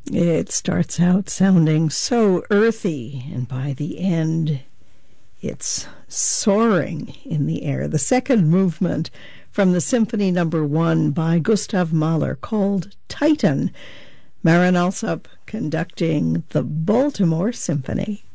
It starts out sounding so earthy, and by the end, it's soaring in the air. The second movement from the Symphony No. 1 by Gustav Mahler, called Titan. Marin Alsop conducting the Baltimore Symphony.